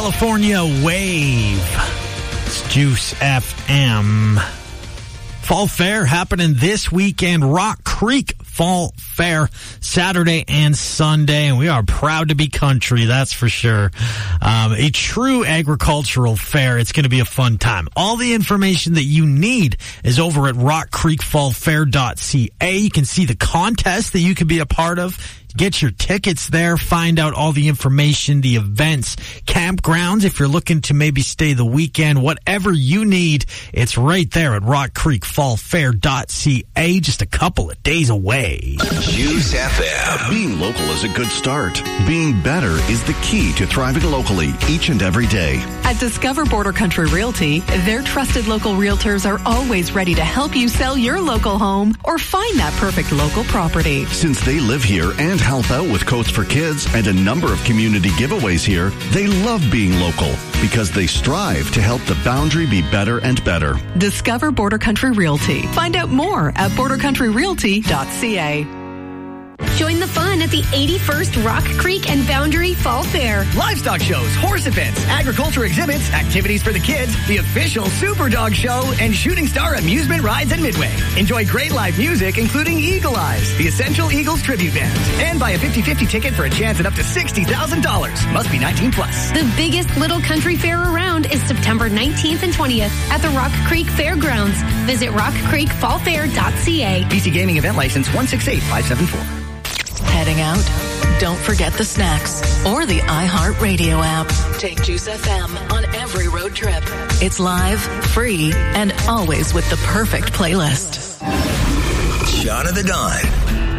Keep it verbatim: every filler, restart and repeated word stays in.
California Wave. It's Juice F M. Fall Fair happening this weekend. Rock Creek Fall Fair, Saturday and Sunday, and we are proud to be country, that's for sure. Um, a true agricultural fair. It's going to be a fun time. All the information that you need is over at rock creek fall fair dot c a. You can see the contest that you can be a part of. Get your tickets there, find out all the information, the events, campgrounds, if you're looking to maybe stay the weekend, whatever you need, it's right there at rock creek fall fair dot c a, just a couple of days away. Juice F M. Being local is a good start. Being better is the key to thriving locally each and every day. At Discover Border Country Realty, their trusted local realtors are always ready to help you sell your local home or find that perfect local property. Since they live here and help out with Coats for Kids and a number of community giveaways here, they love being local because they strive to help the boundary be better and better. Discover Border Country Realty. Find out more at border country realty dot c a. Join the fun at the eighty-first Rock Creek and Boundary Fall Fair. Livestock shows, horse events, agriculture exhibits, activities for the kids, the official Super Dog Show, and Shooting Star amusement rides at Midway. Enjoy great live music, including Eagle Eyes, the Essential Eagles Tribute Band. And buy a fifty-fifty ticket for a chance at up to sixty thousand dollars. Must be nineteen plus. The biggest little country fair around is September nineteenth and twentieth at the Rock Creek Fairgrounds. Visit rock creek fall fair dot c a. P C Gaming Event License one six eight five seven four. Heading out? Don't forget the snacks or the iHeartRadio app. Take Juice F M on every road trip. It's live, free, and always with the perfect playlist. Shot of the Dawn.